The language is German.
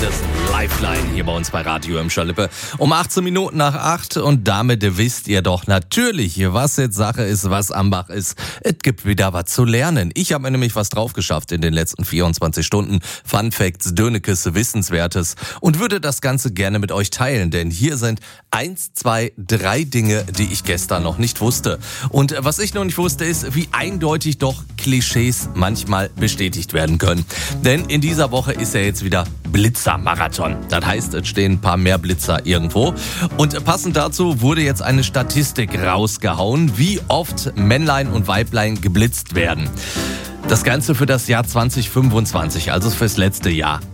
ist Lifeline hier bei uns bei Radio im Schalippe. Um 18 Minuten nach 8 und damit wisst ihr doch natürlich, was jetzt Sache ist, was Ambach ist. Es gibt wieder was zu lernen. Ich habe mir nämlich was drauf geschafft in den letzten 24 Stunden. Fun Facts, Dönekes, Wissenswertes und würde das Ganze gerne mit euch teilen, denn hier sind 1, 2, 3 Dinge, die ich gestern noch nicht wusste. Und was ich noch nicht wusste, ist, wie eindeutig doch Klischees manchmal bestätigt werden können. Denn in dieser Woche ist ja jetzt wieder Blitzermarathon. Das heißt, es stehen ein paar mehr Blitzer irgendwo. Und passend dazu wurde jetzt eine Statistik rausgehauen, wie oft Männlein und Weiblein geblitzt werden. Das Ganze für das Jahr 2025, also fürs letzte Jahr.